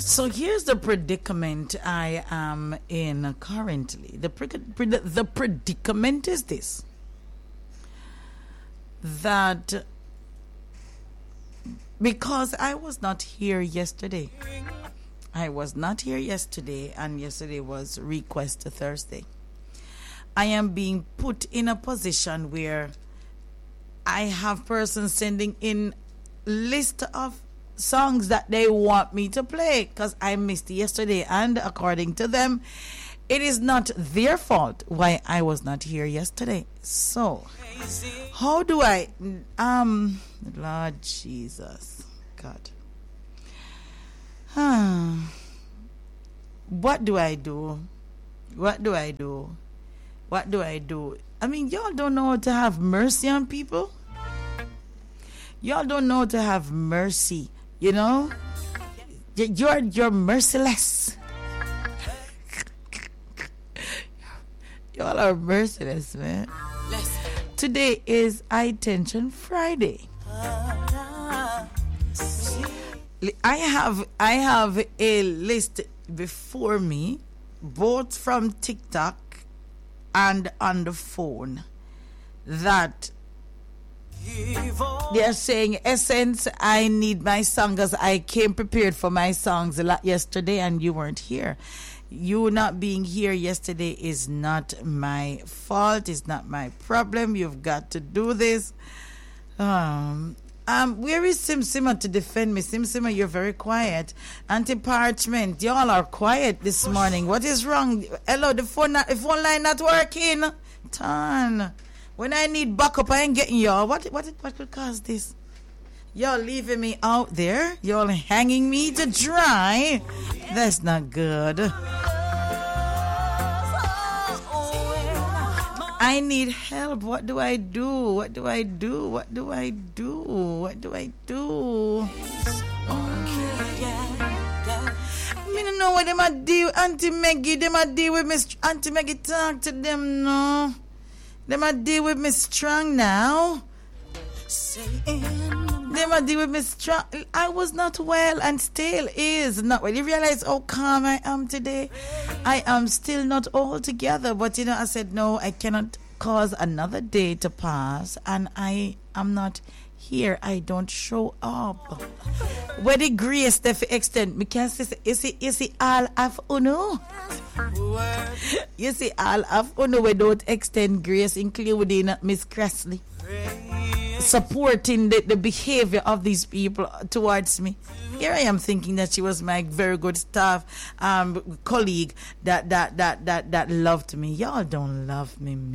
So here's the predicament I am in currently. The predicament is this: that because I was not here yesterday, and yesterday was Request Thursday, I am being put in a position where I have persons sending in list of songs that they want me to play because I missed yesterday, and according to them, it is not their fault why I was not here yesterday. So how do I Lord Jesus God, what do I do? I mean, y'all don't know how to have mercy on people. Y'all don't know how to have mercy. You know, you're merciless. Y'all are merciless, man. Today is iTension Friday. I have a list before me, both from TikTok and on the phone, that they are saying, Essence, I need my song because I came prepared for my songs a lot yesterday and you weren't here. You not being here yesterday is not my fault. It's not my problem. You've got to do this. Where is Sim Simmer to defend me? Sim Simmer, you're very quiet. Anti-Parchment, y'all are quiet this morning. What is wrong? Hello, the phone line not working. Turn. When I need backup, I ain't getting y'all. What could cause this? Y'all leaving me out there? Y'all hanging me to dry? That's not good. I need help. What do I do? I don't know what them a do. Auntie Maggie, them a deal with Miss Auntie Maggie. Talk to them, no. Them a deal with Miss Strong now. Them a deal with Miss Strong. I was not well and still is not well. You realize how calm I am today? I am still not all together. But I said, no, I cannot cause another day to pass. And I am not here. I don't show up. Where the grace that extend, because you see all of uno. You see all of uno we don't extend grace, including Miss Cressley, supporting the behavior of these people towards me. Here I am thinking that she was my very good staff colleague that loved me. Y'all don't love me.